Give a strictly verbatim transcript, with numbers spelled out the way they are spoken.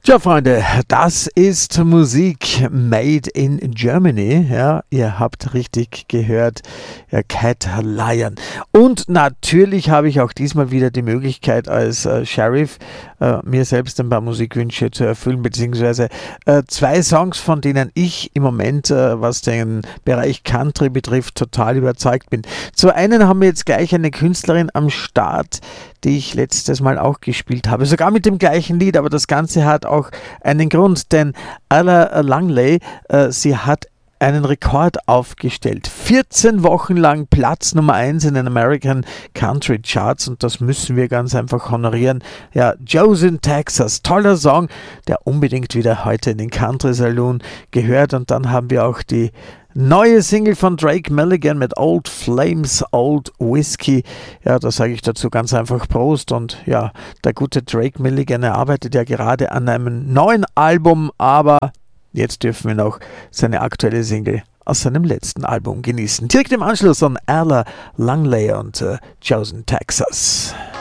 Tja, Freunde, das ist Musik made in Germany. Ja, ihr habt richtig gehört, ja, Cat Lion. Und natürlich habe ich auch diesmal wieder die Möglichkeit, als äh, Sheriff äh, mir selbst ein paar Musikwünsche zu erfüllen, beziehungsweise äh, zwei Songs, von denen ich im Moment, äh, was den Bereich Country betrifft, total überzeugt bin. Zu einen haben wir jetzt gleich eine Künstlerin am Start, die ich letztes Mal auch gespielt habe, sogar mit dem gleichen Lied, aber das Ganze hat auch einen Grund, denn Ella Langley, äh, sie hat einen Rekord aufgestellt. vierzehn Wochen lang Platz Nummer eins in den American Country Charts und das müssen wir ganz einfach honorieren. Ja, Joe's in Texas, toller Song, der unbedingt wieder heute in den Country Saloon gehört. Und dann haben wir auch die neue Single von Drake Milligan mit Old Flames, Old Whiskey. Ja, da sage ich dazu ganz einfach Prost. Und ja, der gute Drake Milligan, er arbeitet ja gerade an einem neuen Album, aber jetzt dürfen wir noch seine aktuelle Single aus seinem letzten Album genießen. Direkt im Anschluss an Ella Langley und äh, Joe's in Texas.